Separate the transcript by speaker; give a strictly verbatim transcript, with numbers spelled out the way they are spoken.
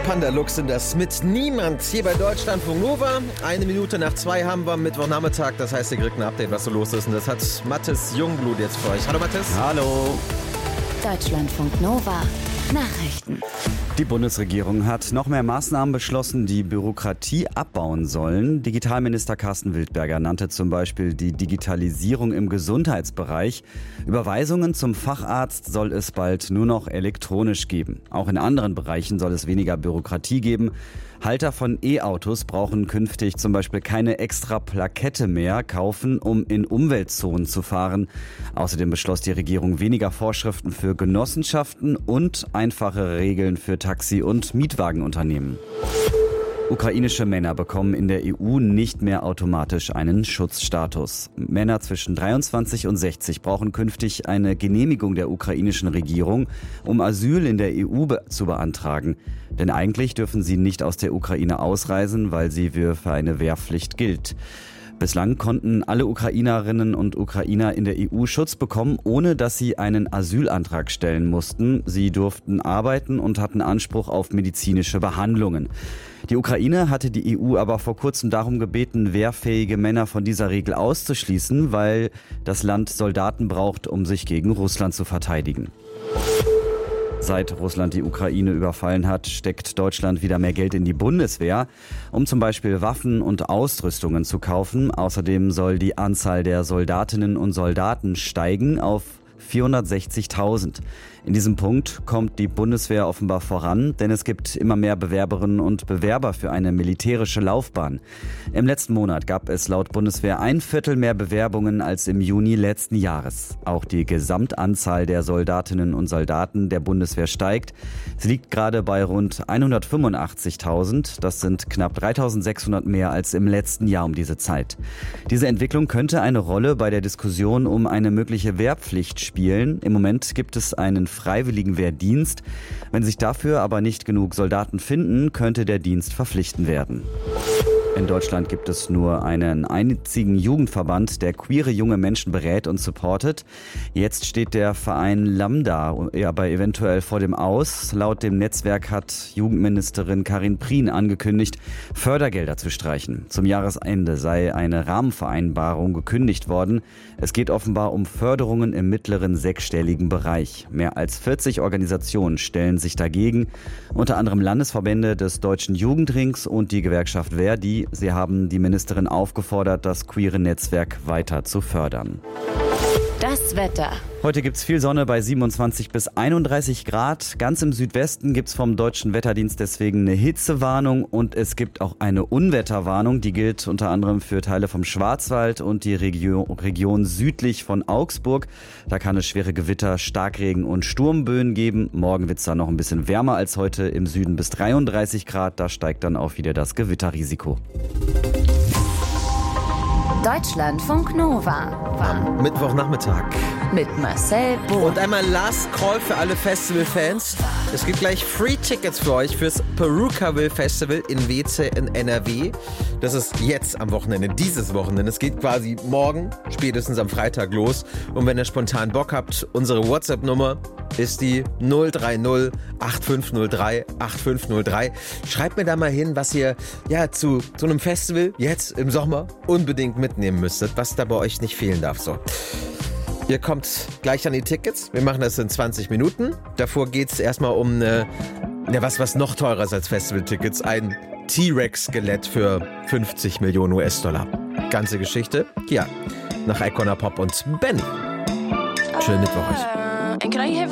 Speaker 1: Panda Lux sind das mit Niemand hier bei Deutschlandfunk Nova. Eine Minute nach zwei haben wir Mittwochnachmittag. Das heißt, ihr kriegt ein Update, was so los ist. Und das hat Mathis Jungblut jetzt für euch. Hallo Mathis.
Speaker 2: Hallo.
Speaker 3: Deutschlandfunk Nova. Nachrichten.
Speaker 2: Die Bundesregierung hat noch mehr Maßnahmen beschlossen, die Bürokratie abbauen sollen. Digitalminister Carsten Wildberger nannte zum Beispiel die Digitalisierung im Gesundheitsbereich. Überweisungen zum Facharzt soll es bald nur noch elektronisch geben. Auch in anderen Bereichen soll es weniger Bürokratie geben. Halter von E-Autos brauchen künftig zum Beispiel keine extra Plakette mehr kaufen, um in Umweltzonen zu fahren. Außerdem beschloss die Regierung weniger Vorschriften für Genossenschaften und einfache Regeln für Taxi- und Mietwagenunternehmen. Ukrainische Männer bekommen in der E U nicht mehr automatisch einen Schutzstatus. Männer zwischen dreiundzwanzig und sechzig brauchen künftig eine Genehmigung der ukrainischen Regierung, um Asyl in der E U be- zu beantragen. Denn eigentlich dürfen sie nicht aus der Ukraine ausreisen, weil sie für eine Wehrpflicht gilt. Bislang konnten alle Ukrainerinnen und Ukrainer in der E U Schutz bekommen, ohne dass sie einen Asylantrag stellen mussten. Sie durften arbeiten und hatten Anspruch auf medizinische Behandlungen. Die Ukraine hatte die E U aber vor kurzem darum gebeten, wehrfähige Männer von dieser Regel auszuschließen, weil das Land Soldaten braucht, um sich gegen Russland zu verteidigen. Seit Russland die Ukraine überfallen hat, steckt Deutschland wieder mehr Geld in die Bundeswehr, um zum Beispiel Waffen und Ausrüstungen zu kaufen. Außerdem soll die Anzahl der Soldatinnen und Soldaten steigen auf vierhundertsechzigtausend. In diesem Punkt kommt die Bundeswehr offenbar voran, denn es gibt immer mehr Bewerberinnen und Bewerber für eine militärische Laufbahn. Im letzten Monat gab es laut Bundeswehr ein Viertel mehr Bewerbungen als im Juni letzten Jahres. Auch die Gesamtanzahl der Soldatinnen und Soldaten der Bundeswehr steigt. Sie liegt gerade bei rund hundertfünfundachtzigtausend. Das sind knapp dreitausendsechshundert mehr als im letzten Jahr um diese Zeit. Diese Entwicklung könnte eine Rolle bei der Diskussion um eine mögliche Wehrpflicht spielen. Im Moment gibt es einen freiwilligen Wehrdienst. Wenn sich dafür aber nicht genug Soldaten finden, könnte der Dienst verpflichtend werden. In Deutschland gibt es nur einen einzigen Jugendverband, der queere junge Menschen berät und supportet. Jetzt steht der Verein Lambda aber eventuell vor dem Aus. Laut dem Netzwerk hat Jugendministerin Karin Prien angekündigt, Fördergelder zu streichen. Zum Jahresende sei eine Rahmenvereinbarung gekündigt worden. Es geht offenbar um Förderungen im mittleren sechsstelligen Bereich. Mehr als vierzig Organisationen stellen sich dagegen, unter anderem Landesverbände des Deutschen Jugendrings und die Gewerkschaft Verdi. Sie haben die Ministerin aufgefordert, das queere Netzwerk weiter zu fördern.
Speaker 3: Das Wetter.
Speaker 2: Heute gibt's viel Sonne bei siebenundzwanzig bis einunddreißig Grad. Ganz im Südwesten gibt's vom Deutschen Wetterdienst deswegen eine Hitzewarnung und es gibt auch eine Unwetterwarnung. Die gilt unter anderem für Teile vom Schwarzwald und die Region, Region südlich von Augsburg. Da kann es schwere Gewitter, Starkregen und Sturmböen geben. Morgen wird's dann noch ein bisschen wärmer als heute, im Süden bis dreiunddreißig Grad. Da steigt dann auch wieder das Gewitterrisiko.
Speaker 3: Deutschlandfunk Nova.
Speaker 1: Am Mittwochnachmittag.
Speaker 3: Mit Marcel Bohn.
Speaker 1: Und einmal Last Call für alle Festivalfans. Es gibt gleich Free Tickets für euch fürs Perukaville Festival in Weeze in N R W. Das ist jetzt am Wochenende, dieses Wochenende. Es geht quasi morgen, spätestens am Freitag los. Und wenn ihr spontan Bock habt, unsere WhatsApp-Nummer ist die null drei null acht fünf null drei acht fünf null drei. Schreibt mir da mal hin, was ihr ja zu so einem Festival jetzt im Sommer unbedingt mitnehmen müsstet, was da bei euch nicht fehlen darf. So. Ihr kommt gleich an die Tickets. Wir machen das in zwanzig Minuten. Davor geht es erstmal um äh, ja, was, was noch teurer ist als Festival-Tickets. Ein T-Rex-Skelett für fünfzig Millionen U S-Dollar. Ganze Geschichte. Ja, nach Icona Pop und Benny. Schönen Mittwoch euch.